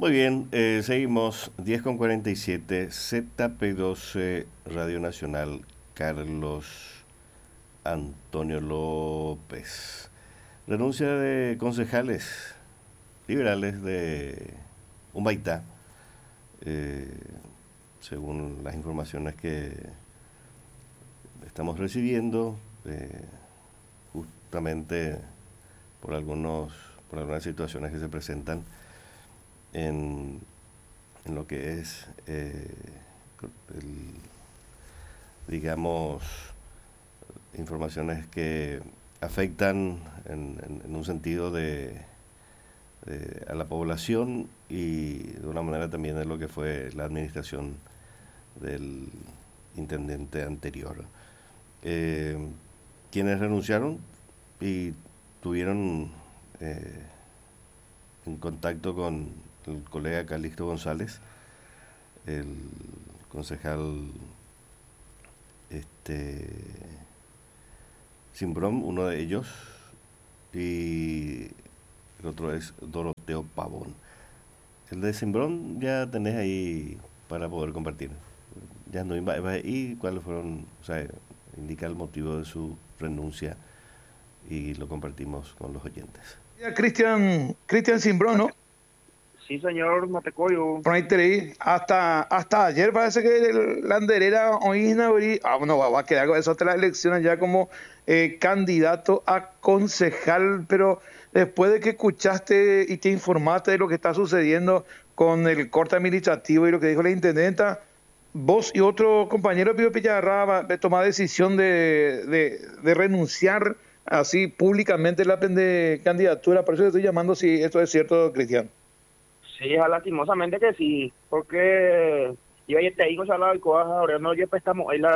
Muy bien, seguimos 10:47, ZP12 Radio Nacional, Carlos Antonio López. Renuncia de concejales liberales de Humbaitá, eh, según las informaciones que estamos recibiendo, justamente por algunas situaciones que se presentan en lo que es, digamos, informaciones que afectan en un sentido a la población y de una manera también de lo que fue la administración del intendente anterior. Quienes renunciaron y tuvieron en contacto con el colega Calixto González, el concejal Simbrón, uno de ellos, y el otro es Doroteo Pavón. El de Simbrón ya tenés ahí para poder compartir. Ya no y cuáles fueron, o sea, indica el motivo de su renuncia y lo compartimos con los oyentes. Cristian Simbrón, ¿no? Sí, señor Matecoyo. Por ahí te leí. Hasta ayer parece que la Anderera hoy bueno, va a quedar con eso hasta las elecciones ya como candidato a concejal, pero después de que escuchaste y te informaste de lo que está sucediendo con el corte administrativo y lo que dijo la intendenta, vos y otro compañero Pío Pillarra tomar decisión de renunciar así públicamente la candidatura. Por eso te estoy llamando si esto es cierto, Cristian. Sí, lastimosamente que sí, porque yo ayer te digo, salado y cosas, ahora no, yo prestamos ahí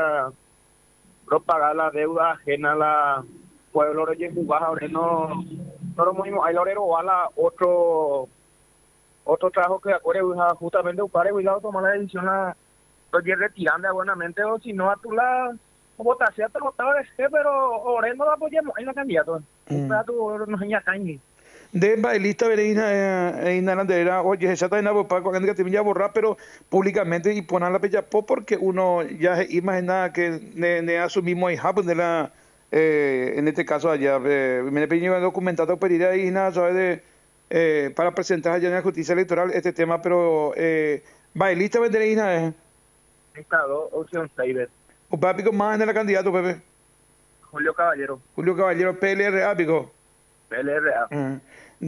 pagar la deuda ajena a la pueblo, ahora yo jugar, ahora no lo mismo, ahí ahora va la otro trabajo que acuerde, justamente buscar y lado tomar la decisión, lo yo retirando buenamente, o si no a tu lado, votación te votaba pero ahora no la apoyamos, ahí la candidato, no señala cañi. De bailista Verena Inalandera, oye, ya está en la bopa, cuando te ya borrar, pero públicamente y poner la pella porque uno ya imagina que ne asumimos ahí de la en este caso allá me pedí documentado pedir ahí nada sabe de para presentar allá en la justicia electoral este tema, pero bailista Verena Estado opción 6 o papi con más en la candidato Pepe Julio Caballero PLRA pico PLRA.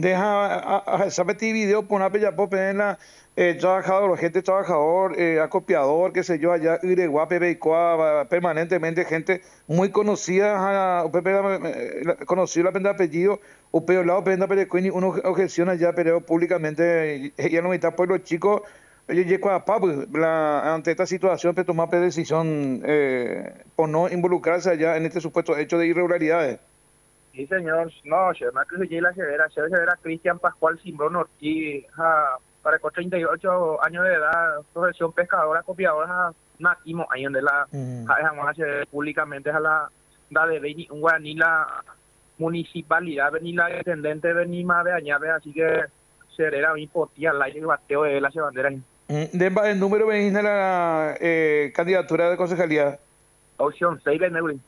Sabe este video por una bella pop en la trabajador, gente trabajador, acopiador, qué sé yo, allá Iregua, Pepe permanentemente gente muy conocida, conocido la penda apellido, o peor lado penda Perecuini, uno objeción allá, pero públicamente, ya no está pueblo chico, yo llego a ante esta situación, pero tomar decisión por no involucrarse allá en este supuesto hecho de irregularidades. Sí, señor. No, Sherman que se la severa Cristian Pascual Simbrón Ortiz, para 38 años de edad, profesión pescadora, copiadora, nacimos ahí donde dejamos hacer públicamente a la de Beni, un guaraní, la municipalidad, Beni la intendente, Beni más de añade, así que será mi potía al aire bateo de las banderas. El número 20 de la candidatura de concejalía. Opción 6 de Neulin.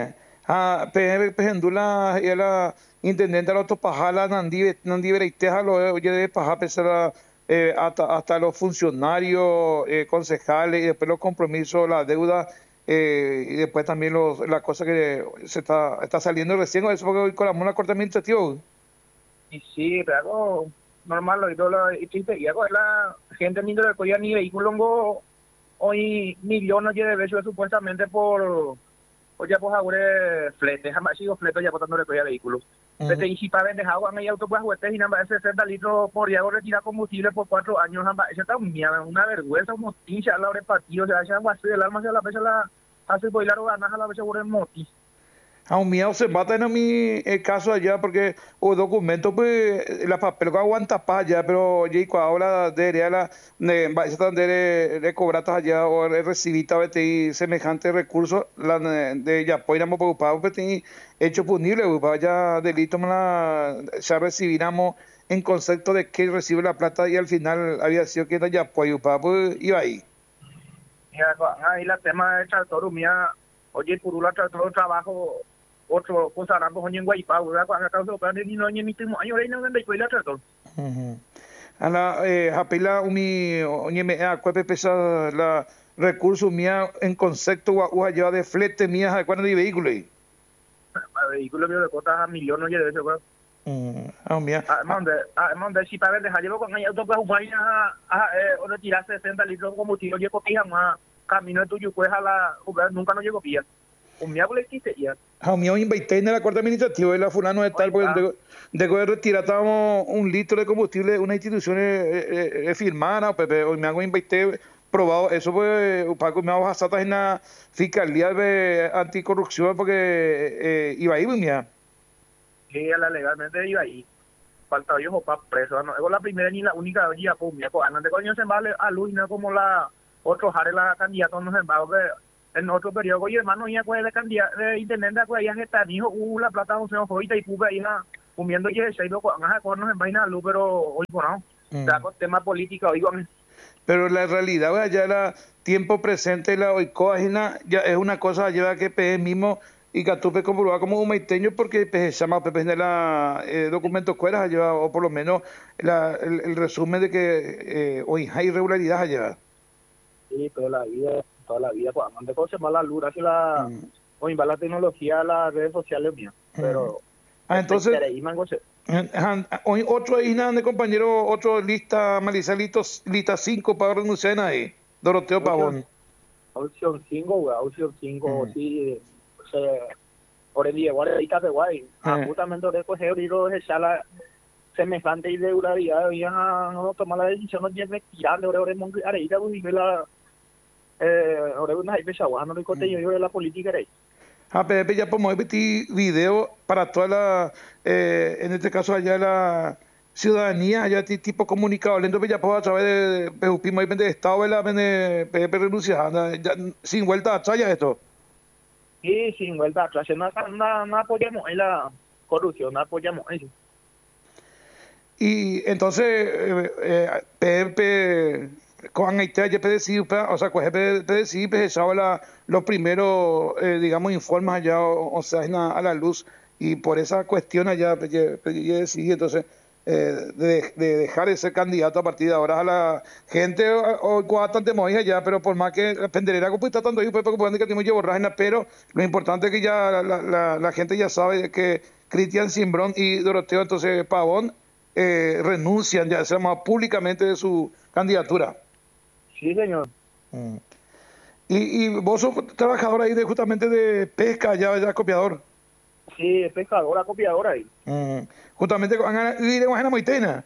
Pendula y la intendente la autopajala Nandi Bereiteja lo oye de paja pensar hasta los funcionarios concejales y después los compromisos, la deuda y después también la cosa que se está saliendo recién eso porque hoy con la corte administrativo. Y sí, pero normal y hago la gente ni de coya ni vehículo hoy millones de veces supuestamente por oye, pues ahora flete, jamás sido flete ya botando de vehículos. Desde y si para vender agua en el auto, pues juguetes y nada más 60 litros por día, retirar combustible por 4 años, jamás. Eso está una vergüenza, un motín, a la hora de partido, o sea, esa agua así del alma, se la vez la hace boilar o ganas a la vez seguro en motín. A un mío se mata en mi caso allá porque o documento pues la papel que aguanta para allá pero ya ahora debería de cobratas allá o recibita de semejante recurso la de ya podríamos preocupar pues hecho punible para ya delito ya recibiramos en concepto de que recibe la plata y al final había sido que ya pues iba ahí. Ahí la tema de tractor, mía, oye, Purula tractor trabajo, otro cosa, ramos, oye, en Guaypa, cuando acá se opera, ni no, ni mi primo, año, no vende y la tractor. Ana hapila umi oñe me acuerpe pesa la recurso mía en concepto wa lleva de flete mía de cuando de vehículo ahí. Vehículo mío de costas a millones, oye, de eso, pues. Mía. Además de si para dejar llevo con el auto pues vaina o retirar 60 litros de combustible, oye, copia más camino de tuyo, pues a la nunca no llegó pilla. Un día le quise ya. Mío invité en la cuarta administrativa de la fulano de tal, porque de retirar estábamos un litro de combustible de una institución firmada, Pepe, hoy me hago invité probado eso, pues Paco me hago hacer en la fiscalía de anticorrupción porque iba ahí, mía. Sí, legalmente iba ahí. Faltaba yo para preso, no es la primera ni la única ya pues mira, pues antes coño se vale a Luis, no como la otro jare la candidata no se va que en otro periodo, oye hermano, ya pues de candidato de intendente pues ya está dijo la plata no se fue y pude ahí comiendo y se ido con no en vaina luz, pero hoy por no está con tema político hoy con pero la realidad ya era tiempo presente la oicoa ya es una cosa lleva que pe mismo y que tú comprobado como un maiteño porque se llama Pepe de la documentos cueras lleva o por lo menos el resumen de que hoy hay irregularidad allá. Sí, toda la vida pues de cosas más la luz así la hoy va la tecnología las redes sociales mías pero entonces hoy otro isna de compañero otro lista Malizalitos lista 5 para renunciar ahí Doroteo Pavón opción 5 opción 5 sí por el día ahorita de guay justamente de coger y de sala semejante irregularidad y no tomar la decisión no tiene que tirar de ahora ahorita pues la ahora una vez no le conté yo de la política ahí. Pepe ya podemos ver video para toda la en este caso allá la ciudadanía allá tipo comunicado lento ya puedo a través de Pejupimo y de estado de la Pepe renuncia sin vuelta atrás ya esto. Sí, sin vuelta atrás no apoyamos en la corrupción, no apoyamos eso. Y entonces Pepe con Haití ya pedecido, o sea, pues pedecido, pues los primeros, digamos, informes allá, o sea, a la luz, y por esa cuestión allá, decidí entonces de dejar de ser candidato a partir de ahora a la gente, o bastante movida ya, pero por más que la penderera pues está tanto ahí, pues porque que tenemos llevo rágena, pero lo importante es que ya la gente ya sabe que Cristian Simbrón y Doroteo, entonces Pavón, renuncian ya, se llama públicamente de su candidatura. Sí, señor. Y vos sos trabajador ahí justamente de pesca, ya copiador. Sí, es pescadora, copiadora ahí. Justamente de Guajena Moitena.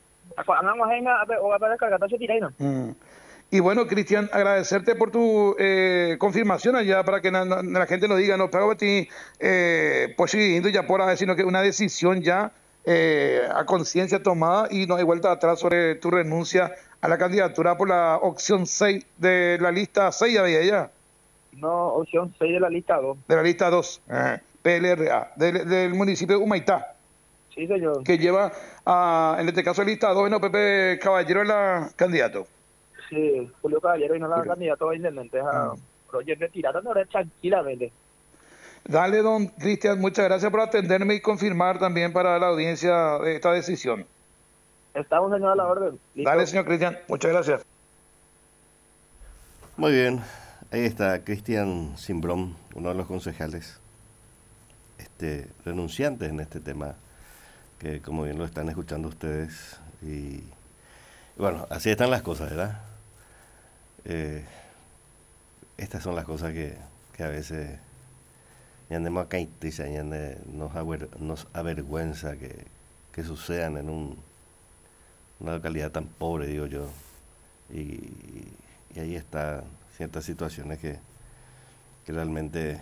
Y bueno, Cristian, agradecerte por tu confirmación allá para que la gente nos diga, no, pero pues sí, ya por ahí, sino que una decisión ya a conciencia tomada y no hay vuelta atrás sobre tu renuncia a la candidatura por la opción 6 de la lista 6, ya veía ya. No, opción 6 de la lista 2. De la lista 2, PLRA, del municipio de Humaitá. Sí, señor. Que lleva, en este caso, la lista 2, bueno, Pepe Caballero es la candidato. Sí, Julio Caballero y no la candidato a intendente. Pero yo retirada no era tranquilamente. Dale, don Cristian, muchas gracias por atenderme y confirmar también para la audiencia de esta decisión. Estamos, señor, a la orden. ¿Listo? Dale, señor Cristian, muchas gracias. Muy bien, ahí está Cristian Simbrón, uno de los concejales renunciantes en este tema, que como bien lo están escuchando ustedes. Y bueno, así están las cosas, ¿verdad? Estas son las cosas que a veces nos avergüenza que sucedan en una localidad tan pobre, digo yo. Y ahí están ciertas situaciones que realmente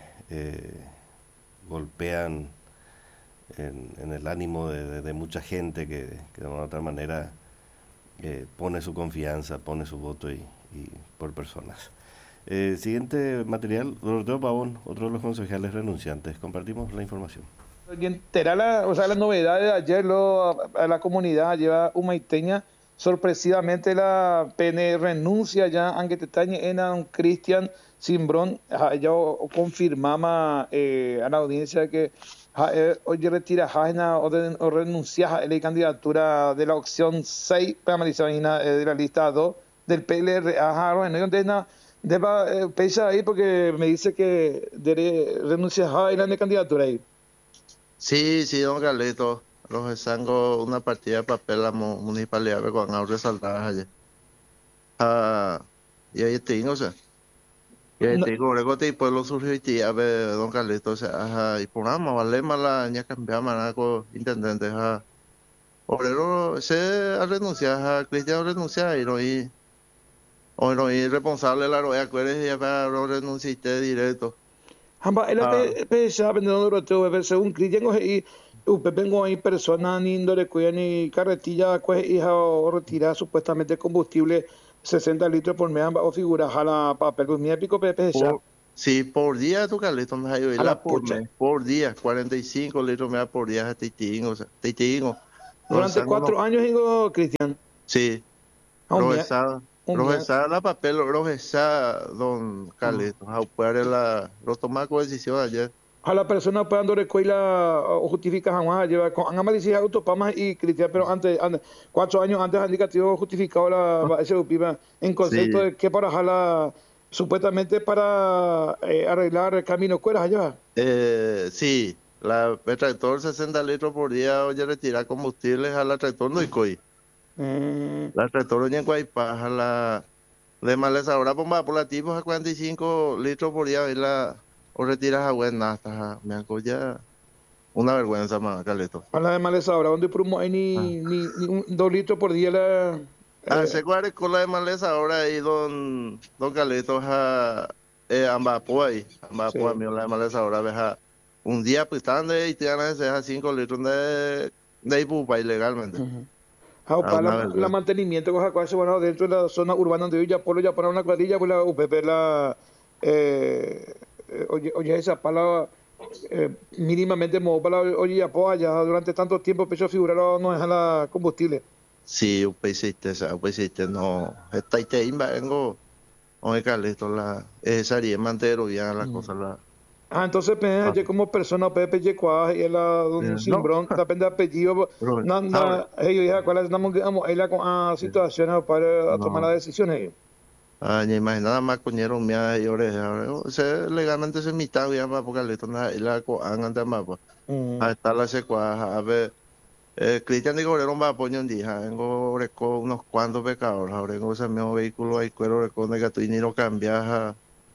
golpean en el ánimo de mucha gente que de una u otra manera pone su confianza, pone su voto y por personas. Siguiente material, Doroteo Pavón, otro de los concejales renunciantes. Compartimos la información. Y entera o sea, la novedad de ayer a la comunidad lleva Humaiteña. Sorpresivamente la PN renuncia ya aunque te tañe en un Cristian Simbrón. Ya confirmaba a la audiencia que hoy retira o renuncia a la candidatura de la opción 6 para Marizabina de la lista 2 del PLR. Bueno, entonces deba pensar ahí porque me dice que debe renunciar a la candidatura ahí. Sí, sí, don Carlito. Los sango una partida de papel a la municipalidad de Cuangao resaltadas ayer. Y ahí tengo, o sea. Y ahí No, tengo, luego te pueblo surgió y te llave don Carlito, o sea, y por nada más, vale más la ña cambiar más con intendente, obrero, se a renunciar, Cristiano renunciar y no y responsable de la roya, acuérdense, ya para no renunciar directo. Hamba, ela pensaba vendendo Doroteo, según Cristian, y vengo ahí personas ni indore cuya ni carretilla, hija o retirar supuestamente combustible 60 litros por mes, o figura jala papel, pues mira pico pepe ya, Sí, por día tu Carlito me ha ido a la por pucha. mes, por día, 45 litros me da por día, o sea, teitingo. Durante 4 años, digo, Cristian, Sí, a un día, rojezada la papel, rojezada, don Carlitos, a operar la, lo tomaba decisión ayer. a la persona puede andar escuela o justifica jamás, lleva con análisis autopamas y Cristian, pero antes, 4 años antes, indicativo justificado ese UPIMA en concepto Sí, de que para jala supuestamente para arreglar el camino cueras allá. sí, el tractor 60 litros por día, oye, retirar combustibles a la tractor no y coi. Mm, La tractor oye en Guaypás, a la de maleza ahora bomba por la tipos a 45 litros por día, y la, o retiras a buena, hasta me ya una vergüenza más, Carlitos. a la de maleza ahora, donde promo hay ni 2 litros por día la... Se guarda con la de maleza ahora ahí, don Carlitos, ambapo ahí, ambapo a Sí. mí la de maleza ahora, veja, un día pues están de y te ganan ese 5 litros de ipupa ilegalmente. Ujú. Para Una la vergüenza. mantenimiento cosas cosas bueno dentro de la zona urbana donde yo ya polo ya para una cuadrilla pues la UPP oye esa palabra mínimamente modo para oye ya po allá durante tanto tiempo peso figurar no deja la combustible. Sí, upeciste, no, está ahí vengo, oye Carlitos, esa haría mantero ya la cosa, la, Entonces pues yo como persona Pepe Yecuá y la don no, Simbrón depende de apellido ahora, ellos ya cuál es la situación para tomar las no. decisiones. Ni imagina más coñero mía y oreja. O sea, legalmente se mitad ya más porque le torna y la coan ante más pues. A estar la secuaja, a ver, Cristian digo, era un vapoño un día, vengo reco unos cuantos pecados, ahora vengo ese mismo vehículo ahí cuero reco de que tú ni lo cambias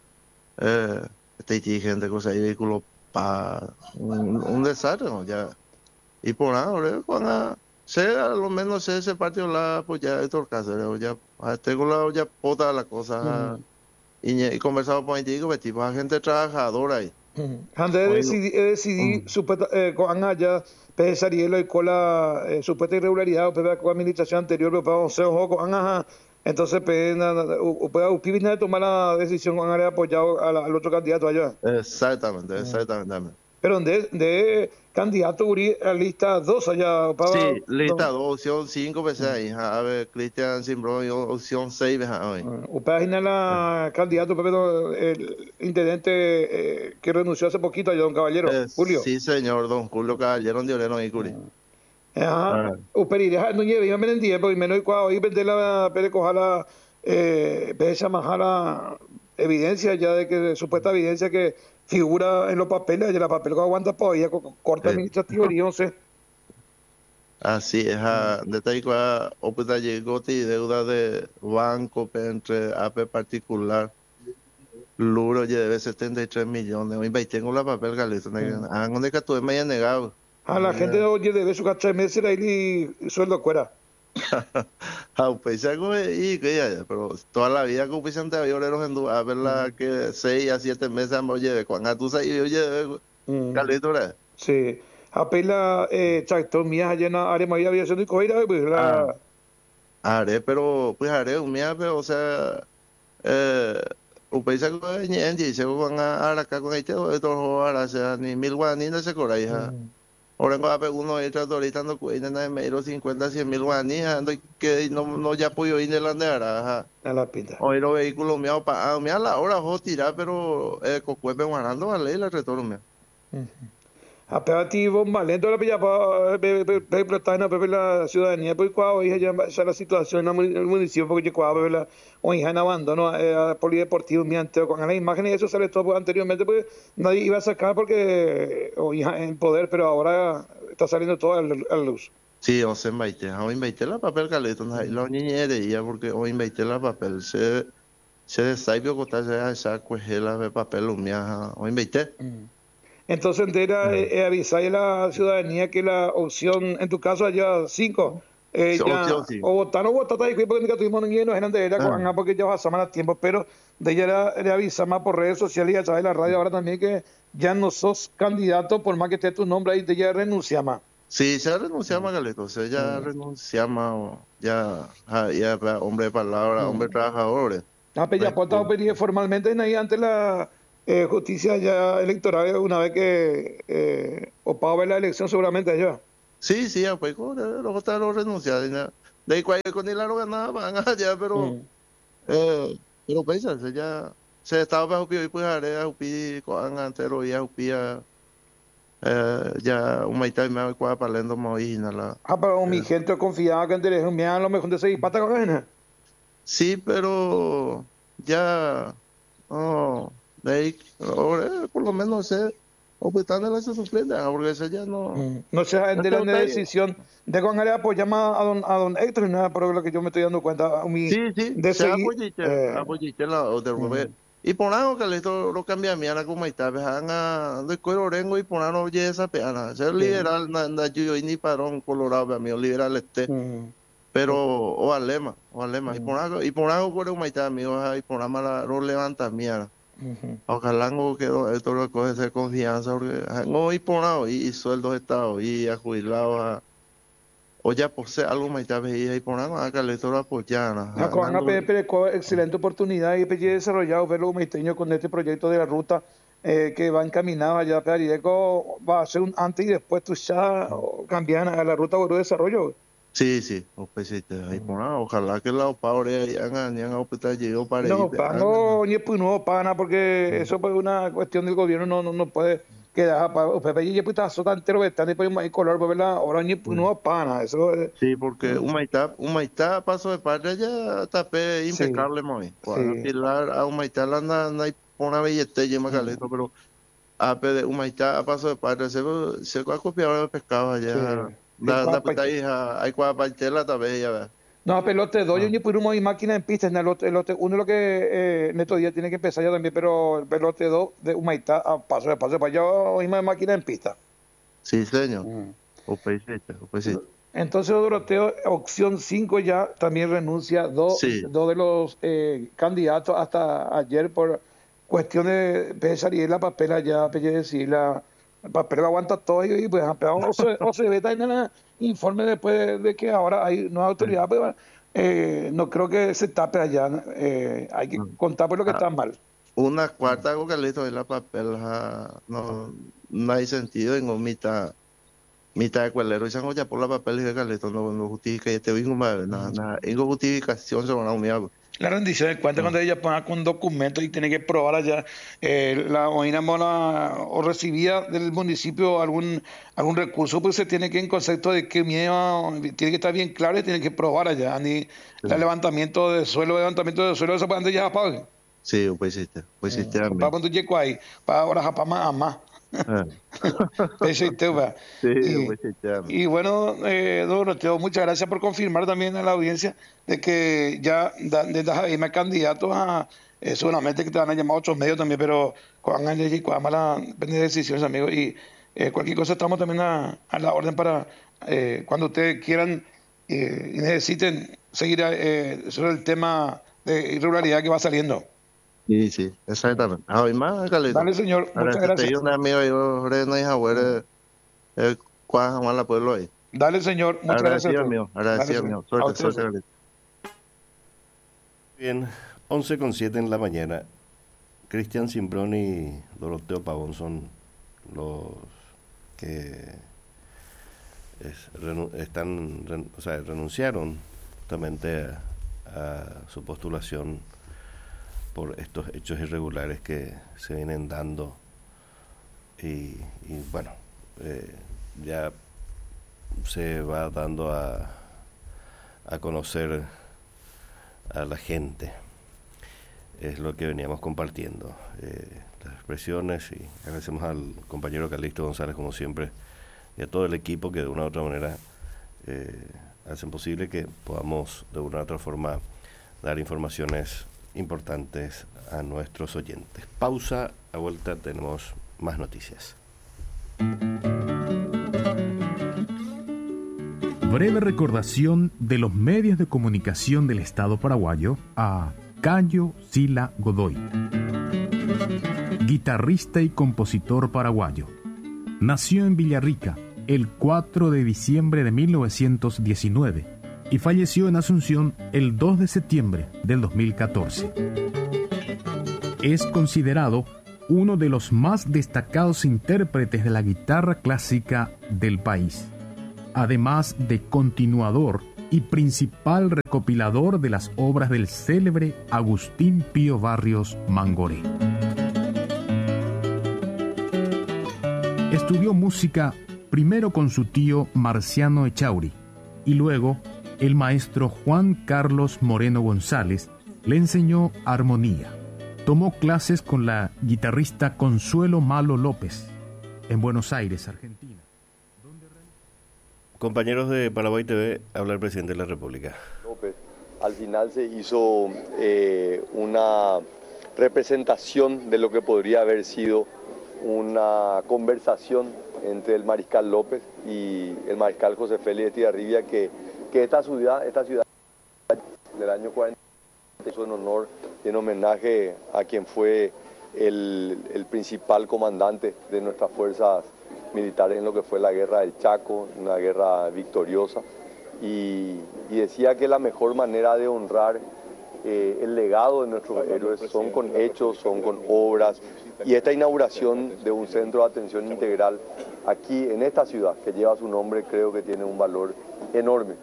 este gente cosa ahí vehículo pa un desastre, ¿no? Ya. Y por ahora, cuando sea, a lo menos ese partido la pues ya estos casos, ya tengo la ya pota la cosa. Y conversado con contigo, pues, tipo, a gente trabajadora ahí. Antes Oigo, decidí con allá pesarielo y con la supuesta irregularidad o con la administración anterior pero vamos a ojo con entonces puede de tomar la decisión con haber apoyado al otro candidato allá. exactamente, exactamente. Pero de candidato Uri a lista 2 allá para Sí, lista 2, opción 5, pues ahí. A ver, Cristian Simbrón, opción 6, ves hoy. página la candidato el intendente que renunció hace poquito allá, don Caballero, Julio. Sí, señor, don Julio Caballero de Oreno y Curi. Ajá, uperiria no lleve, iba en el tiempo y menos cuando hoy vender la pere cojala pese la evidencia ya de que supuesta evidencia que figura en los papeles, de la papel que aguanta para ella corte Eh, administrativo y no sé. Así es, detalle que opta llegó y deuda de banco entre AP particular. Luro ya debe 73 millones. Hoy tengo la papel galito. ¿Dónde que tú me hayas negado? A la gente de oye debe su 3 meses ahí y sueldo fuera. Pues algo y que ya, pero toda la vida que upise ante avioneros en a ver la que 6 a 7 meses oye, cuando tú sabes, oye, galito, ¿verdad? Sí. Apela tractor mías allá en la área de aviación y coger pues Ah, la haré, pero pues haré un día, pero o sea, upise algo en dice, van a acá con este, esto ahora, o sea, ni mil guaraníes se cobra, hija. Orengo ape uno el tractorista no cuida nada de medio 50, 100 mil guaníes, ando que no ya puedo ir de la andera, A la pinta. o los vehículos míos para mí a la hora o tirar, pero cocuepe guardando vale la retorno mío. Apelativo, valendo la pilla para pepe la ciudadanía, pues cuando hija ya la situación en el municipio, porque yo cuando la o hija en abandono a polideportivo mientras con las imágenes eso sale todo anteriormente, pues nadie iba a sacar porque o hija en poder, pero ahora está saliendo todo a la luz. Sí, o se invité la papel caleto, la niñería, porque o invité la papel, se desaibio cotar esa cuejela de papel lumia, o invité. Entonces, entera, avisar a la ciudadanía que la opción, en tu caso, allá 5, ya, Sí. o votar o votar, porque nunca tuvimos ninguém, no era porque ya pasamos más tiempo, pero de ella le avisa más por redes sociales y a través de la radio ahora también que ya no sos candidato, por más que esté tu nombre ahí, de ya renuncia más. Sí, ya renunciamos, Galeto, o sea, ya renunciamos, ya hombre de palabra, hombre trabajador. Pues ya puedo pedir formalmente ahí ante la justicia ya electoral una vez que o ver la elección seguramente allá. Sí, pues luego está lo renunciar, de ahí cualquier con el aro ganaba, van allá, pero pues ya se estaba bajo pie y pues haré a upi con antero y a upi ya un maita me va a palendo moina la. Pero mi gente confiaba que antes me a lo mejor de seguir pata con gana. Sí, pero ya no, de ahí ahora por lo menos sé optando en la suplente, porque ese ya no. No se de la decisión de con él apoyar más a don Héctor, nada, pero lo que yo me estoy dando cuenta. Sí, de se seguir, apoyite la otra vez. Y por algo que esto lo cambia a mí, ahora como está, vean a de cuero orengo y por algo oye esa pena. Ser liberal, nada, yo ni parón colorado, a mí, liberal este. Pero, o alema. Y por algo por un maitá, amigo, y por algo lo levanta mierda. Ojalá no quedó esto lo coge ser confianza, porque no y por algo, y sueldos estados, y a jubilados, o ya posee algo maitá, y por algo, a que le esto lo apoyan. Excelente oportunidad y desarrollado verlo como con este proyecto de la ruta que va encaminado allá a Perideco, va a ser un antes y después tú ya cambian a la ruta de desarrollo. Sí, pues sí, ojalá que la padres hayan hospital llegado para no, no, ni pues no pana porque eso pues una cuestión del gobierno no puede quedar para Pepe y pues está tan entero están pues hay color pues la ahora ni pues no pana eso sí porque un maitá paso de padre ya tapé impecable muy cuando pilar a un maitá la no hay una billete llena caleto pero a de un maitá a paso de padre se ha copiado el pescado allá da pita hija hay cuatro partelas tal ya ve. No, pero te doy ni por una máquina en pista. Uno lo que en estos días tiene que empezar ya también, pero el pelote 2 de Humaitá a paso de para allá misma máquina en pista. Sí, señor. Entonces, Doroteo, opción 5 ya también renuncia dos de los candidatos hasta ayer por cuestión de pesar y la papela ya, decir el papel lo aguanta todo y pues o se ve también en el informe después de que ahora hay nueva autoridad, pues, no creo que se tape allá, hay que contar por lo que está mal. Una cuarta vocalista de la papel no hay sentido en un mitad de cuelero y se ya por la papel y de caleto no justifica y este mismo nada en justificación se van a unir. La rendición de cuentas cuando ella pone un documento y tiene que probar allá la OINA o recibía del municipio algún recurso, pues se tiene que en concepto de que tiene que estar bien claro y tiene que probar allá ni el levantamiento de suelo esa para ya pague. Sí, pues sí, para cuando llego ahí para ahora para más y bueno, Doroteo, muchas gracias por confirmar también a la audiencia de que ya de más candidatos a seguramente que te van a llamar otros medios también, pero con y con mala depende de decisiones, amigos, y cualquier cosa estamos también a la orden para cuando ustedes quieran y necesiten seguir sobre el tema de irregularidad que va saliendo. Sí, exactamente. Más, dale, señor, muchas gracias. Dale, señor, muchas gracias. Agradecido, mío. Suerte. Bien, 11:07 en la mañana. Cristian Simbrón y Doroteo Pavón son los que renunciaron justamente a su postulación por estos hechos irregulares que se vienen dando y bueno, ya se va dando a conocer a la gente. Es lo que veníamos compartiendo, las expresiones, y agradecemos al compañero Calixto González como siempre y a todo el equipo que de una u otra manera hacen posible que podamos de una u otra forma dar informaciones importantes a nuestros oyentes. Pausa, a vuelta tenemos más noticias. Breve recordación de los medios de comunicación del Estado paraguayo a Cayo Sila Godoy, guitarrista y compositor paraguayo. Nació en Villarrica el 4 de diciembre de 1919 y falleció en Asunción el 2 de septiembre del 2014. Es considerado uno de los más destacados intérpretes de la guitarra clásica del país, además de continuador y principal recopilador de las obras del célebre Agustín Pío Barrios Mangoré. Estudió música primero con su tío Marciano Echauri y luego el maestro Juan Carlos Moreno González le enseñó armonía. Tomó clases con la guitarrista Consuelo Malo López en Buenos Aires, Argentina. Compañeros de Paraguay TV, habla el presidente de la República. López, al final se hizo una representación de lo que podría haber sido una conversación entre el mariscal López y el mariscal José Félix de Estigarribia, que esta ciudad del año 40 hizo en honor y en homenaje a quien fue el principal comandante de nuestras fuerzas militares en lo que fue la guerra del Chaco, una guerra victoriosa, y decía que la mejor manera de honrar el legado de nuestros héroes son con hechos, son con obras, y esta inauguración de un centro de atención integral aquí en esta ciudad que lleva su nombre creo que tiene un valor enorme.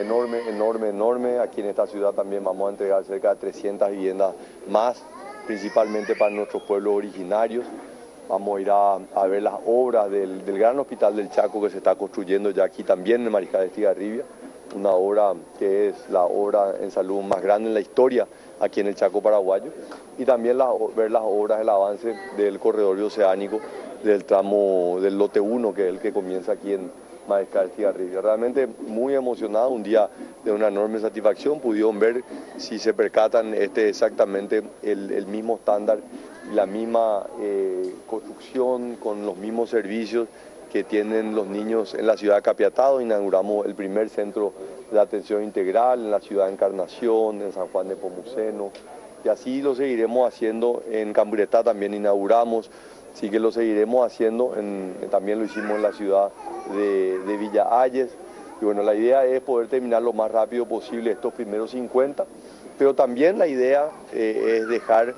Aquí en esta ciudad también vamos a entregar cerca de 300 viviendas más, principalmente para nuestros pueblos originarios. Vamos a ir a ver las obras del gran hospital del Chaco que se está construyendo ya aquí también en el Mariscal de Estigarribia, una obra que es la obra en salud más grande en la historia aquí en el Chaco paraguayo, y también ver las obras, el avance del corredor oceánico del tramo del lote 1, que es el que comienza aquí en Mariscal de Estigarribia. Realmente muy emocionado, un día de una enorme satisfacción. Pudieron ver, si se percatan, exactamente el mismo estándar, la misma construcción, con los mismos servicios que tienen los niños en la ciudad de Capiatá. Inauguramos el primer centro de atención integral en la ciudad de Encarnación, en San Juan de Pomuceno, y así lo seguiremos haciendo. En Camburetá también inauguramos, sí que lo seguiremos haciendo, también lo hicimos en la ciudad de Villa Ayes, y bueno, la idea es poder terminar lo más rápido posible estos primeros 50, pero también la idea es dejar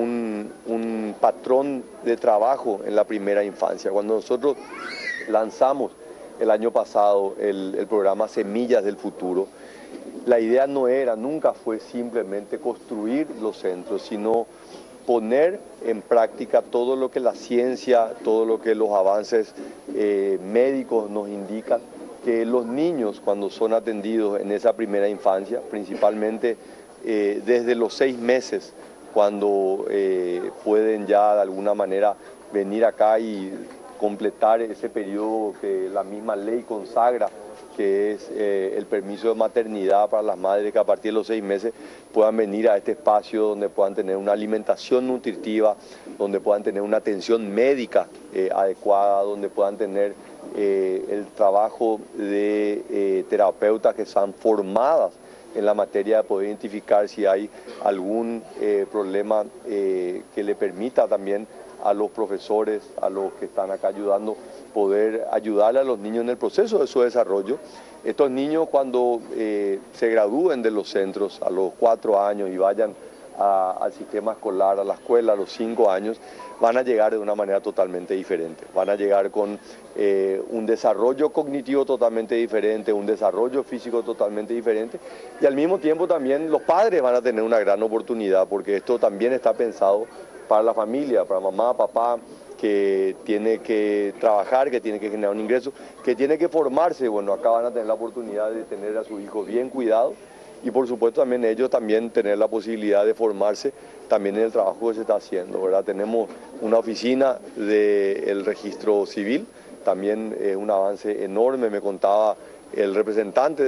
un patrón de trabajo en la primera infancia. Cuando nosotros lanzamos el año pasado el programa Semillas del Futuro, la idea nunca fue simplemente construir los centros, sino poner en práctica todo lo que la ciencia, todo lo que los avances médicos nos indican, que los niños cuando son atendidos en esa primera infancia, principalmente desde los 6 meses, cuando pueden ya de alguna manera venir acá y completar ese periodo que la misma ley consagra, que es el permiso de maternidad para las madres, que a partir de los 6 meses puedan venir a este espacio donde puedan tener una alimentación nutritiva, donde puedan tener una atención médica adecuada, donde puedan tener el trabajo de terapeutas que sean formadas en la materia de poder identificar si hay algún problema que le permita también a los profesores, a los que están acá ayudando, poder ayudarle a los niños en el proceso de su desarrollo. Estos niños cuando se gradúen de los centros a los 4 años y vayan al sistema escolar, a la escuela a los 5 años, van a llegar de una manera totalmente diferente. Van a llegar con un desarrollo cognitivo totalmente diferente, un desarrollo físico totalmente diferente, y al mismo tiempo también los padres van a tener una gran oportunidad, porque esto también está pensado para la familia, para mamá, papá, que tiene que trabajar, que tiene que generar un ingreso, que tiene que formarse. Bueno, acá van a tener la oportunidad de tener a su hijo bien cuidado, y por supuesto también ellos también tener la posibilidad de formarse también en el trabajo que se está haciendo, ¿verdad? Tenemos una oficina del registro civil, también un avance enorme. Me contaba el representante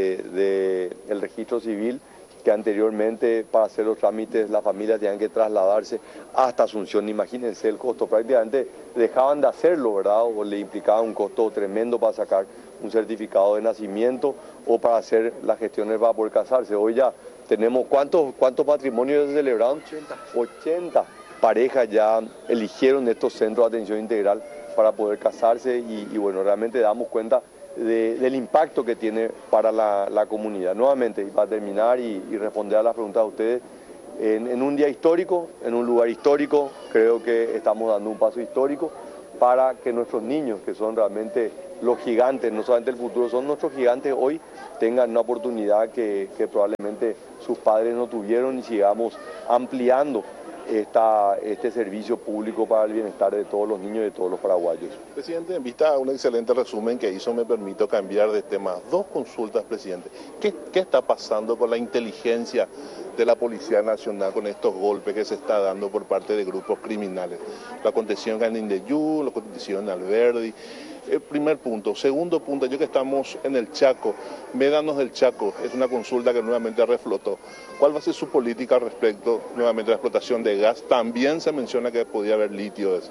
del registro civil que anteriormente para hacer los trámites las familias tenían que trasladarse hasta Asunción. Imagínense el costo, prácticamente dejaban de hacerlo, ¿verdad? O le implicaba un costo tremendo para sacar un certificado de nacimiento o para hacer las gestiones para poder casarse. Hoy ya tenemos, ¿cuántos matrimonios se celebraron? 80 parejas ya eligieron estos centros de atención integral para poder casarse, y bueno, realmente damos cuenta del impacto que tiene para la comunidad. Nuevamente, y para terminar y responder a las preguntas de ustedes, en un día histórico, en un lugar histórico, creo que estamos dando un paso histórico para que nuestros niños, que son realmente los gigantes, no solamente el futuro, son nuestros gigantes hoy, tengan una oportunidad que probablemente sus padres no tuvieron, y sigamos ampliando este servicio público para el bienestar de todos los niños y de todos los paraguayos. Presidente, en vista a un excelente resumen que hizo, me permito cambiar de tema. 2 consultas, presidente. ¿Qué está pasando con la inteligencia de la Policía Nacional con estos golpes que se está dando por parte de grupos criminales? Lo aconteció en Canindeyú, lo aconteció en Alberdi. Primer punto. Segundo punto, ya que estamos en el Chaco, Médanos del Chaco, es una consulta que nuevamente reflotó. ¿Cuál va a ser su política respecto nuevamente a la explotación de gas? También se menciona que podía haber litio de eso.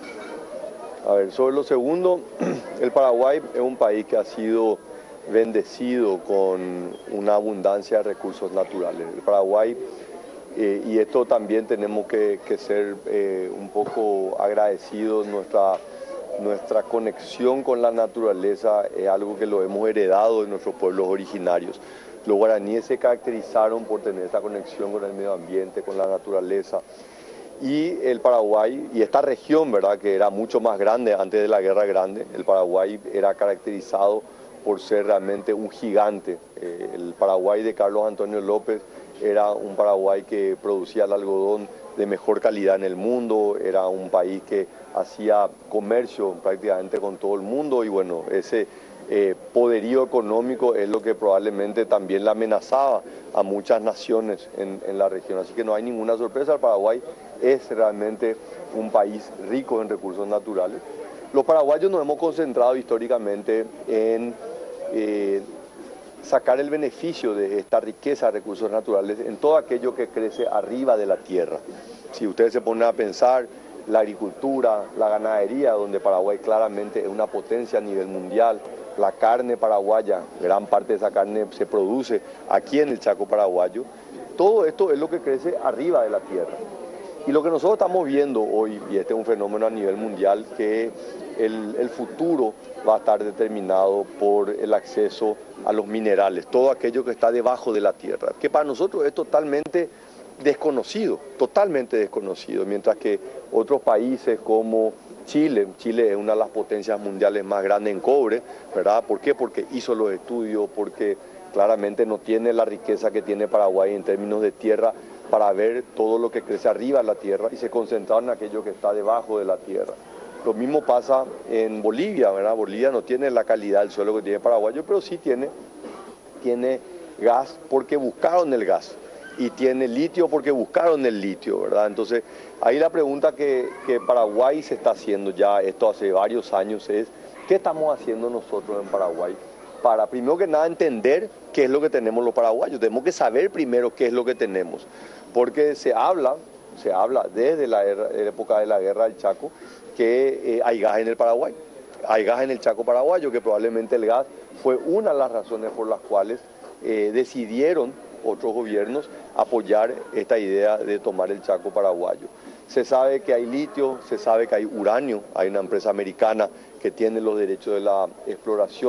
A ver, sobre lo segundo, el Paraguay es un país que ha sido bendecido con una abundancia de recursos naturales. El Paraguay, y esto también tenemos que ser un poco agradecidos, nuestra conexión con la naturaleza es algo que lo hemos heredado de nuestros pueblos originarios. Los guaraníes se caracterizaron por tener esa conexión con el medio ambiente, con la naturaleza. Y el Paraguay, y esta región, ¿verdad?, que era mucho más grande antes de la Guerra Grande, el Paraguay era caracterizado por ser realmente un gigante. El Paraguay de Carlos Antonio López era un Paraguay que producía el algodón de mejor calidad en el mundo, era un país que hacía comercio prácticamente con todo el mundo, y bueno, ese poderío económico es lo que probablemente también le amenazaba a muchas naciones en la región. Así que no hay ninguna sorpresa, el Paraguay es realmente un país rico en recursos naturales. Los paraguayos nos hemos concentrado históricamente en sacar el beneficio de esta riqueza de recursos naturales en todo aquello que crece arriba de la tierra. Si ustedes se ponen a pensar, la agricultura, la ganadería, donde Paraguay claramente es una potencia a nivel mundial, la carne paraguaya, gran parte de esa carne se produce aquí en el Chaco paraguayo, todo esto es lo que crece arriba de la tierra. Y lo que nosotros estamos viendo hoy, y este es un fenómeno a nivel mundial, que el futuro va a estar determinado por el acceso a los minerales, todo aquello que está debajo de la tierra, que para nosotros es totalmente desconocido, mientras que otros países como Chile es una de las potencias mundiales más grandes en cobre, ¿verdad? ¿Por qué? Porque hizo los estudios, porque claramente no tiene la riqueza que tiene Paraguay en términos de tierra para ver todo lo que crece arriba de la tierra, y se concentraron en aquello que está debajo de la tierra. Lo mismo pasa en Bolivia, ¿verdad? Bolivia no tiene la calidad del suelo que tiene Paraguay, pero sí tiene gas porque buscaron el gas, y tiene litio porque buscaron el litio, ¿verdad? Entonces, ahí la pregunta que Paraguay se está haciendo ya, esto hace varios años, es ¿qué estamos haciendo nosotros en Paraguay para, primero que nada, entender qué es lo que tenemos los paraguayos? Tenemos que saber primero qué es lo que tenemos, porque se habla desde la época de la Guerra del Chaco que hay gas en el Paraguay, hay gas en el Chaco paraguayo, que probablemente el gas fue una de las razones por las cuales decidieron otros gobiernos apoyar esta idea de tomar el Chaco paraguayo. Se sabe que hay litio, se sabe que hay uranio, hay una empresa americana que tiene los derechos de la exploración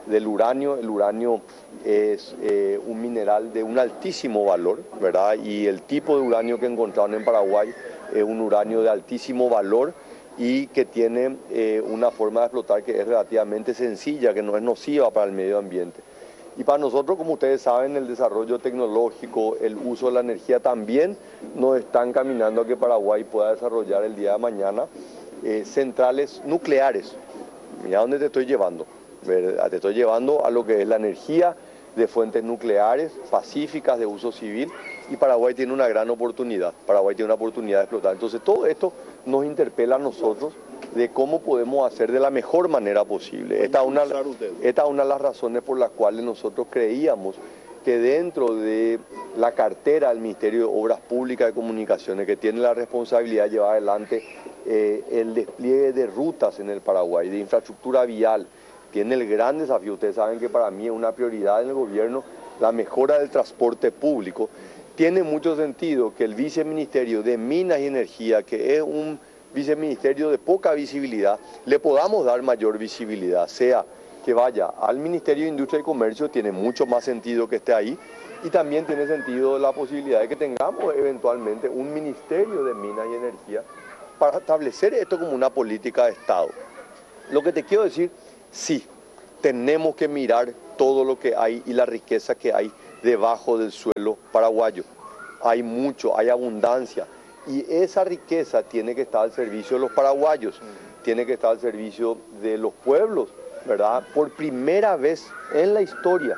del uranio. El uranio es un mineral de un altísimo valor, ¿verdad? Y el tipo de uranio que encontraron en Paraguay es un uranio de altísimo valor y que tiene una forma de explotar que es relativamente sencilla, que no es nociva para el medio ambiente. Y para nosotros, como ustedes saben, el desarrollo tecnológico, el uso de la energía también nos está encaminando a que Paraguay pueda desarrollar el día de mañana centrales nucleares. Mira dónde te estoy llevando, ¿verdad? Te estoy llevando a lo que es la energía de fuentes nucleares pacíficas de uso civil, y Paraguay tiene una gran oportunidad. Paraguay tiene una oportunidad de explotar. Entonces todo esto nos interpela a nosotros de cómo podemos hacer de la mejor manera posible. Esta es una de las razones por las cuales nosotros creíamos que dentro de la cartera del Ministerio de Obras Públicas y Comunicaciones, que tiene la responsabilidad de llevar adelante el despliegue de rutas en el Paraguay, de infraestructura vial, tiene el gran desafío. Ustedes saben que para mí es una prioridad en el gobierno la mejora del transporte público. Tiene mucho sentido que el Viceministerio de Minas y Energía, que es un viceministerio de poca visibilidad, le podamos dar mayor visibilidad, sea que vaya al Ministerio de Industria y Comercio, tiene mucho más sentido que esté ahí, y también tiene sentido la posibilidad de que tengamos eventualmente un Ministerio de Minas y Energía para establecer esto como una política de Estado. Lo que te quiero decir, sí, tenemos que mirar todo lo que hay y la riqueza que hay debajo del suelo paraguayo. Hay mucho, hay abundancia, y esa riqueza tiene que estar al servicio de los paraguayos, tiene que estar al servicio de los pueblos, ¿verdad? Por primera vez en la historia,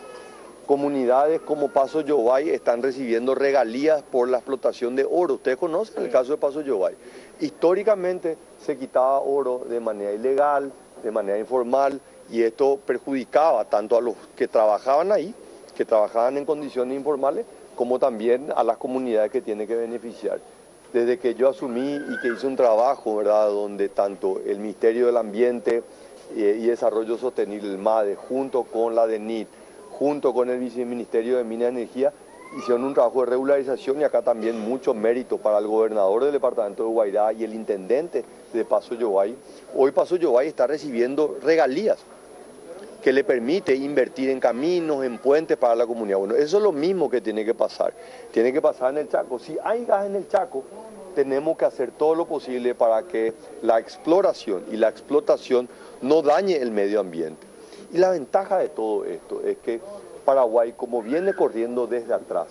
comunidades como Paso Yobay están recibiendo regalías por la explotación de oro. Ustedes conocen el caso de Paso Yobay. Históricamente se quitaba oro de manera ilegal, de manera informal, y esto perjudicaba tanto a los que trabajaban ahí, que trabajaban en condiciones informales, como también a las comunidades que tienen que beneficiar. Desde que yo asumí y que hice un trabajo, ¿verdad?, donde tanto el Ministerio del Ambiente y Desarrollo Sostenible, el MADE, junto con la DENIT, junto con el Viceministerio de Minas y Energía, hicieron un trabajo de regularización, y acá también mucho mérito para el gobernador del departamento de Guairá y el intendente de Paso Yobay. Hoy Paso Yobay está recibiendo regalías que le permite invertir en caminos, en puentes para la comunidad. Bueno, eso es lo mismo que tiene que pasar. Tiene que pasar en el Chaco. Si hay gas en el Chaco, tenemos que hacer todo lo posible para que la exploración y la explotación no dañe el medio ambiente. Y la ventaja de todo esto es que Paraguay, como viene corriendo desde atrás,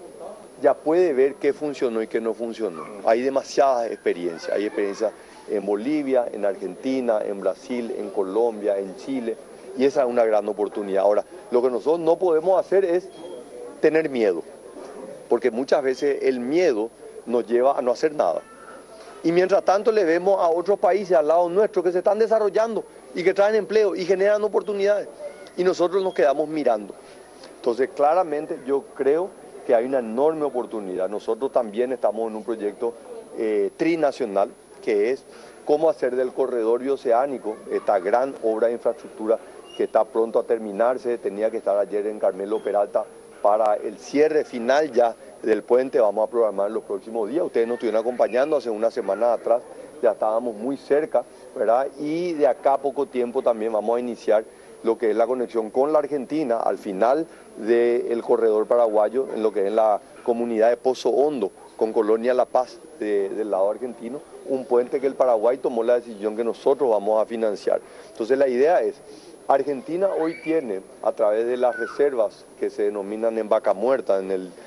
ya puede ver qué funcionó y qué no funcionó. Hay demasiadas experiencias. Hay experiencias en Bolivia, en Argentina, en Brasil, en Colombia, en Chile. Y esa es una gran oportunidad. Ahora, lo que nosotros no podemos hacer es tener miedo, porque muchas veces el miedo nos lleva a no hacer nada. Y mientras tanto le vemos a otros países al lado nuestro que se están desarrollando y que traen empleo y generan oportunidades, y nosotros nos quedamos mirando. Entonces, claramente yo creo que hay una enorme oportunidad. Nosotros también estamos en un proyecto trinacional, que es cómo hacer del corredor bioceánico, esta gran obra de infraestructura que está pronto a terminarse. Tenía que estar ayer en Carmelo Peralta para el cierre final ya del puente. Vamos a programar en los próximos días. Ustedes nos estuvieron acompañando hace unas semanas atrás, ya estábamos muy cerca, ¿verdad? Y de acá a poco tiempo también vamos a iniciar lo que es la conexión con la Argentina al final del corredor paraguayo, en lo que es la comunidad de Pozo Hondo, con Colonia La Paz del lado argentino, un puente que el Paraguay tomó la decisión que nosotros vamos a financiar. Entonces la idea es, Argentina hoy tiene, a través de las reservas que se denominan en Vaca Muerta,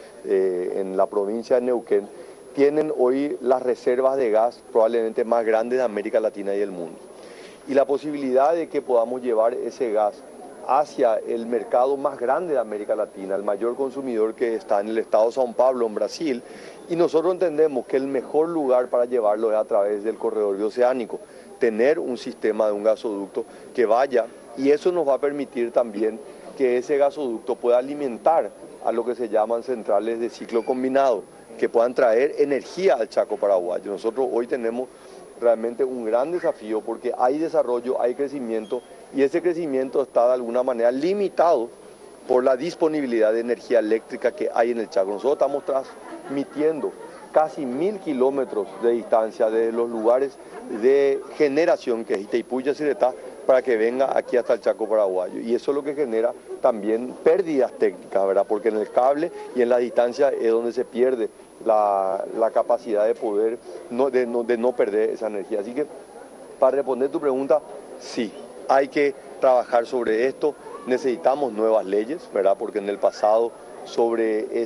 en la provincia de Neuquén, tienen hoy las reservas de gas probablemente más grandes de América Latina y del mundo. Y la posibilidad de que podamos llevar ese gas hacia el mercado más grande de América Latina, el mayor consumidor que está en el estado de São Paulo, en Brasil, y nosotros entendemos que el mejor lugar para llevarlo es a través del corredor bioceánico, tener un sistema de un gasoducto que vaya, y eso nos va a permitir también que ese gasoducto pueda alimentar a lo que se llaman centrales de ciclo combinado, que puedan traer energía al Chaco paraguayo. Nosotros hoy tenemos realmente un gran desafío porque hay desarrollo, hay crecimiento, y ese crecimiento está de alguna manera limitado por la disponibilidad de energía eléctrica que hay en el Chaco. Nosotros estamos transmitiendo casi 1000 kilómetros de distancia desde los lugares de generación, que es Itaipú y Yacyretá, para que venga aquí hasta el Chaco paraguayo. Y eso es lo que genera también pérdidas técnicas, ¿verdad? Porque en el cable y en la distancia es donde se pierde la capacidad de poder, de no perder esa energía. Así que, para responder tu pregunta, sí, hay que trabajar sobre esto. Necesitamos nuevas leyes, ¿verdad? Porque en el pasado, sobre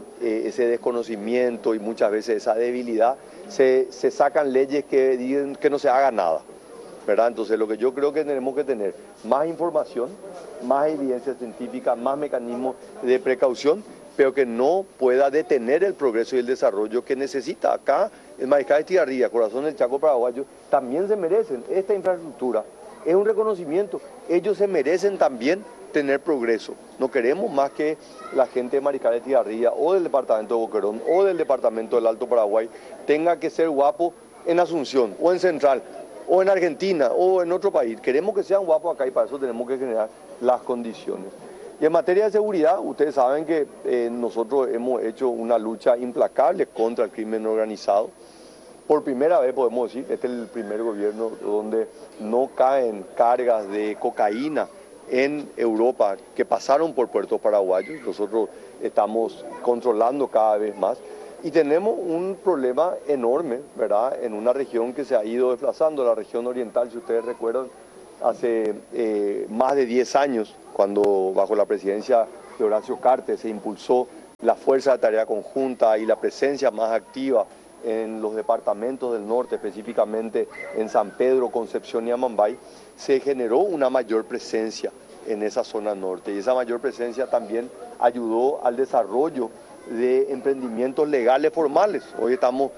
ese desconocimiento y muchas veces esa debilidad, se sacan leyes que digan que no se haga nada, ¿verdad? Entonces, lo que yo creo que tenemos que tener más información, más evidencia científica, más mecanismos de precaución, pero que no pueda detener el progreso y el desarrollo que necesita. Acá, el Mariscal Estigarribia, corazón del Chaco paraguayo, también se merecen esta infraestructura. Es un reconocimiento. Ellos se merecen también tener progreso. No queremos más que la gente de Mariscal Estigarribia o del departamento de Boquerón o del departamento del Alto Paraguay tenga que ser guapo en Asunción o en Central o en Argentina o en otro país. Queremos que sean guapos acá y para eso tenemos que generar las condiciones. Y en materia de seguridad, ustedes saben que nosotros hemos hecho una lucha implacable contra el crimen organizado. Por primera vez podemos decir, este es el primer gobierno donde no caen cargas de cocaína en Europa que pasaron por puertos paraguayos. Nosotros estamos controlando cada vez más y tenemos un problema enorme, ¿verdad? En una región que se ha ido desplazando, la región oriental, si ustedes recuerdan, hace más de 10 años, cuando bajo la presidencia de Horacio Cartes se impulsó la Fuerza de Tarea Conjunta y la presencia más activa en los departamentos del norte, específicamente en San Pedro, Concepción y Amambay, se generó una mayor presencia en esa zona norte y esa mayor presencia también ayudó al desarrollo de emprendimientos legales formales. Hoy estamos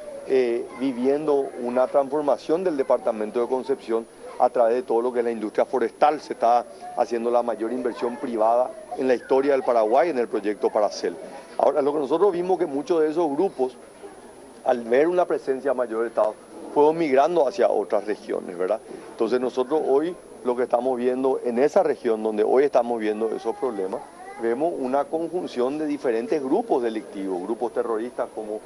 viviendo una transformación del departamento de Concepción a través de todo lo que es la industria forestal. Se está haciendo la mayor inversión privada en la historia del Paraguay en el proyecto Paracel. Ahora, lo que nosotros vimos que muchos de esos grupos, al ver una presencia mayor del Estado, fueron migrando hacia otras regiones, ¿verdad? Entonces nosotros hoy lo que estamos viendo en esa región donde hoy estamos viendo esos problemas, vemos una conjunción de diferentes grupos delictivos, grupos terroristas como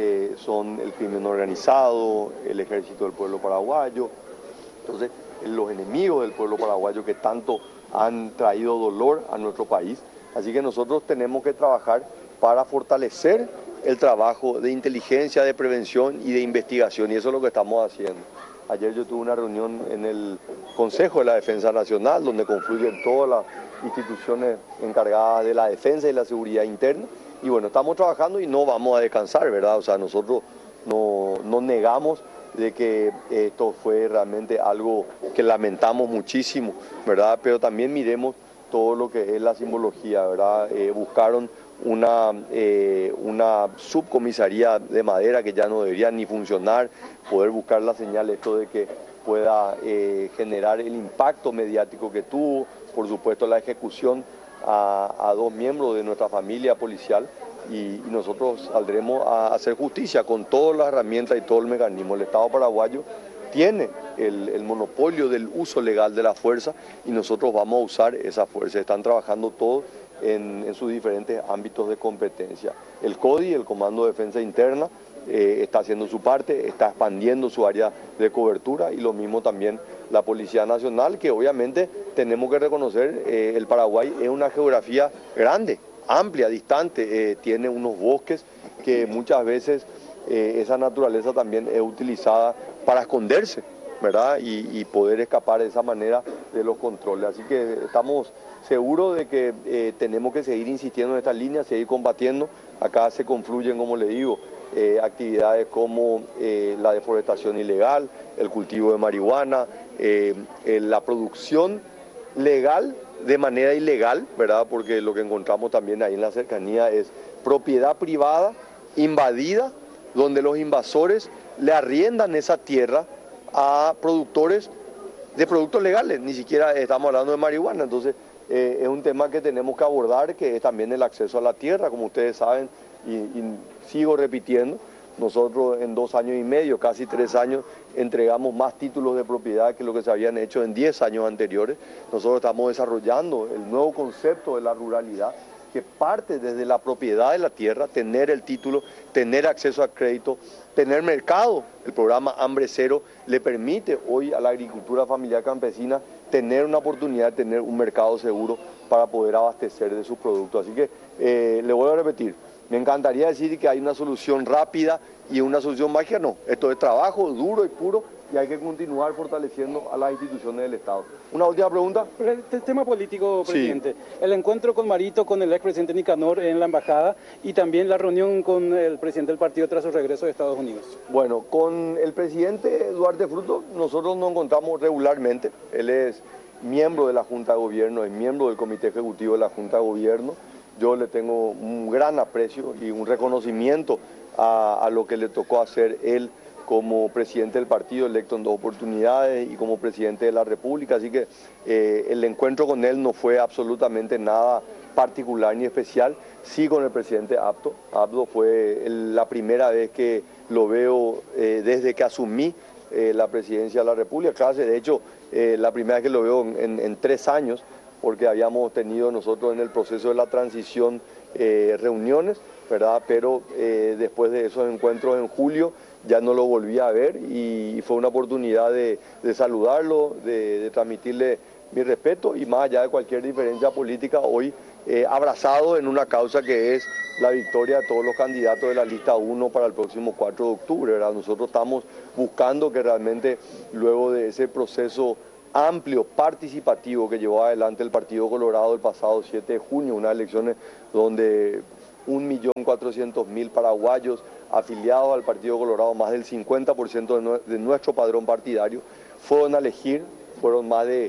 son el crimen organizado, el Ejército del Pueblo Paraguayo. Entonces, los enemigos del pueblo paraguayo que tanto han traído dolor a nuestro país. Así que nosotros tenemos que trabajar para fortalecer el trabajo de inteligencia, de prevención y de investigación, y eso es lo que estamos haciendo. Ayer yo tuve una reunión en el Consejo de la Defensa Nacional, donde confluyen todas las instituciones encargadas de la defensa y la seguridad interna, y bueno, estamos trabajando y no vamos a descansar, ¿verdad? O sea, nosotros no negamos de que esto fue realmente algo que lamentamos muchísimo, ¿verdad? Pero también miremos todo lo que es la simbología, ¿verdad? Buscaron una subcomisaría de madera que ya no debería ni funcionar, poder buscar la señal esto de que pueda generar el impacto mediático que tuvo, por supuesto la ejecución a 2 miembros de nuestra familia policial, y nosotros saldremos a hacer justicia con todas las herramientas y todo el mecanismo. El Estado paraguayo tiene el monopolio del uso legal de la fuerza y nosotros vamos a usar esa fuerza. Están trabajando todos en sus diferentes ámbitos de competencia. El CODI, el Comando de Defensa Interna, está haciendo su parte, está expandiendo su área de cobertura, y lo mismo también la Policía Nacional, que obviamente tenemos que reconocer, el Paraguay es una geografía grande, amplia, distante, tiene unos bosques que muchas veces esa naturaleza también es utilizada para esconderse, ¿verdad? Y poder escapar de esa manera de los controles. Así que estamos seguros de que tenemos que seguir insistiendo en esta línea, seguir combatiendo. Acá se confluyen, como le digo, actividades como la deforestación ilegal, el cultivo de marihuana, la producción legal de manera ilegal, ¿verdad? Porque lo que encontramos también ahí en la cercanía es propiedad privada invadida, donde los invasores le arriendan esa tierra a productores de productos legales, ni siquiera estamos hablando de marihuana. Entonces es un tema que tenemos que abordar, que es también el acceso a la tierra, como ustedes saben, y sigo repitiendo. Nosotros en 2 años y medio, casi 3 años, entregamos más títulos de propiedad que lo que se habían hecho en 10 años anteriores. Nosotros estamos desarrollando el nuevo concepto de la ruralidad, que parte desde la propiedad de la tierra, tener el título, tener acceso a crédito, tener mercado. El programa Hambre Cero le permite hoy a la agricultura familiar campesina tener una oportunidad de tener un mercado seguro para poder abastecer de sus productos. Así que le voy a repetir, me encantaría decir que hay una solución rápida y una solución mágica, no. Esto es trabajo duro y puro y hay que continuar fortaleciendo a las instituciones del Estado. Una última pregunta. El tema político, presidente. Sí. El encuentro con Marito, con el expresidente Nicanor en la embajada y también la reunión con el presidente del partido tras su regreso de Estados Unidos. Bueno, con el presidente Duarte Fruto nosotros nos encontramos regularmente. Él es miembro de la Junta de Gobierno, es miembro del Comité Ejecutivo de la Junta de Gobierno. Yo le tengo un gran aprecio y un reconocimiento a lo que le tocó hacer él como presidente del partido, electo en 2 oportunidades, y como presidente de la República. Así que el encuentro con él no fue absolutamente nada particular ni especial. Sí, con el presidente Abdo. Abdo fue la primera vez que lo veo desde que asumí la presidencia de la República. Claro, de hecho, la primera vez que lo veo en 3 años, porque habíamos tenido nosotros en el proceso de la transición reuniones, ¿verdad? Pero después de esos encuentros en julio ya no lo volví a ver y fue una oportunidad de saludarlo, de transmitirle mi respeto y más allá de cualquier diferencia política, hoy abrazado en una causa que es la victoria de todos los candidatos de la lista 1 para el próximo 4 de octubre, ¿verdad? Nosotros estamos buscando que realmente luego de ese proceso amplio, participativo que llevó adelante el Partido Colorado el pasado 7 de junio, unas elecciones donde 1.400.000 paraguayos afiliados al Partido Colorado, más del 50% de nuestro padrón partidario, fueron a elegir, fueron más de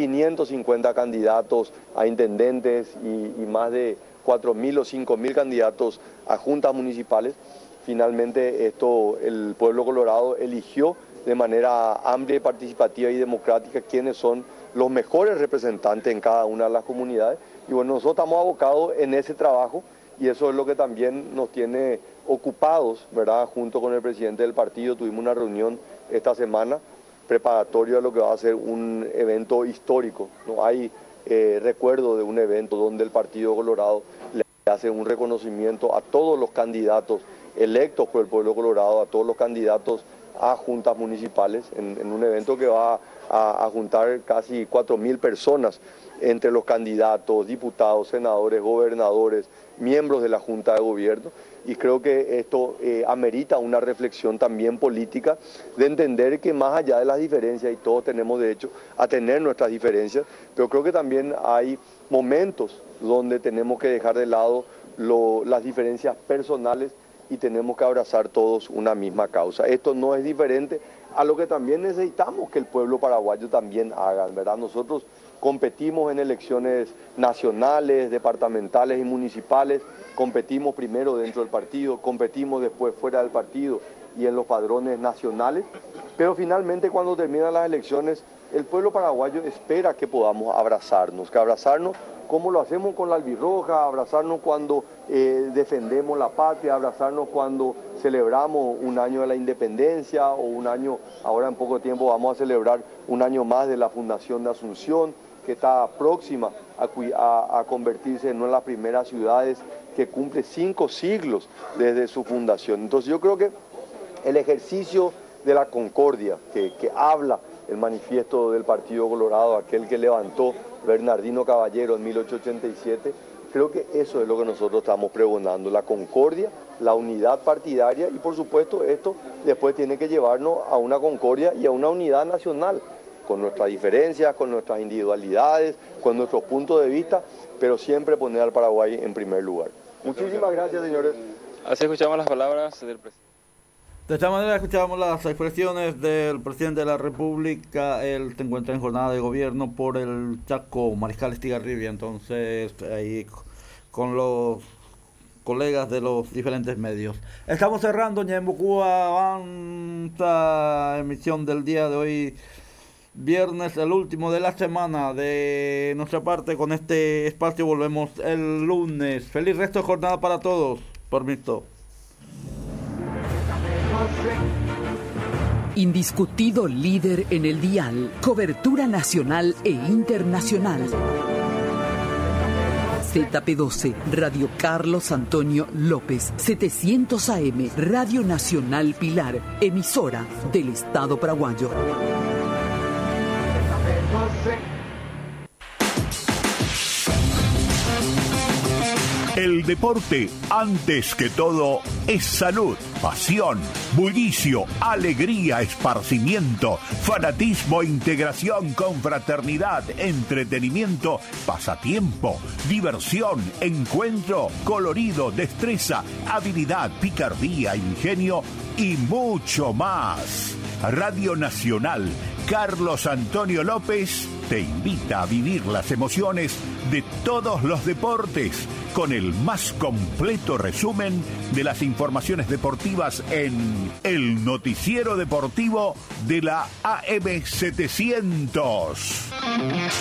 550 candidatos a intendentes y más de 4.000 o 5.000 candidatos a juntas municipales. Finalmente el pueblo colorado eligió de manera amplia y participativa y democrática quiénes son los mejores representantes en cada una de las comunidades. Y bueno, nosotros estamos abocados en ese trabajo y eso es lo que también nos tiene ocupados, ¿verdad? Junto con el presidente del partido tuvimos una reunión esta semana preparatoria a lo que va a ser un evento histórico. No hay recuerdo de un evento donde el Partido Colorado le hace un reconocimiento a todos los candidatos electos por el pueblo colorado, a todos los candidatos a juntas municipales, en un evento que va a juntar casi 4.000 personas entre los candidatos, diputados, senadores, gobernadores, miembros de la Junta de Gobierno, y creo que esto amerita una reflexión también política de entender que más allá de las diferencias, y todos tenemos derecho a tener nuestras diferencias, pero creo que también hay momentos donde tenemos que dejar de lado las diferencias personales y tenemos que abrazar todos una misma causa. Esto no es diferente a lo que también necesitamos que el pueblo paraguayo también haga, ¿verdad? Nosotros competimos en elecciones nacionales, departamentales y municipales, competimos primero dentro del partido, competimos después fuera del partido y en los padrones nacionales, pero finalmente cuando terminan las elecciones, el pueblo paraguayo espera que podamos abrazarnos, como lo hacemos con la albirroja, abrazarnos cuando defendemos la patria, abrazarnos cuando celebramos un año de la independencia o un año, ahora en poco tiempo vamos a celebrar un año más de la Fundación de Asunción, que está próxima a convertirse en una de las primeras ciudades que cumple 5 siglos desde su fundación. Entonces yo creo que el ejercicio de la concordia que habla el manifiesto del Partido Colorado, aquel que levantó Bernardino Caballero en 1887, creo que eso es lo que nosotros estamos pregonando, la concordia, la unidad partidaria y por supuesto esto después tiene que llevarnos a una concordia y a una unidad nacional, con nuestras diferencias, con nuestras individualidades, con nuestros puntos de vista, pero siempre poner al Paraguay en primer lugar. Muchísimas gracias, señores. Así escuchamos las palabras del presidente. De esta manera escuchamos las expresiones del presidente de la República. Él se encuentra en jornada de gobierno por el Chaco, Mariscal Estigarribia, entonces ahí con los colegas de los diferentes medios. Estamos cerrando Ñembucúa Avanza, emisión del día de hoy, viernes, el último de la semana. De nuestra parte, con este espacio volvemos el lunes. Feliz resto de jornada para todos. Permiso. Indiscutido líder en el dial, cobertura nacional e internacional. ZP12, Radio Carlos Antonio López, 700 AM, Radio Nacional Pilar, emisora del Estado paraguayo. El deporte, antes que todo, es salud, pasión, bullicio, alegría, esparcimiento, fanatismo, integración, confraternidad, entretenimiento, pasatiempo, diversión, encuentro, colorido, destreza, habilidad, picardía, ingenio y mucho más. Radio Nacional, Carlos Antonio López te invita a vivir las emociones de todos los deportes con el más completo resumen de las informaciones deportivas en el noticiero deportivo de la AM700.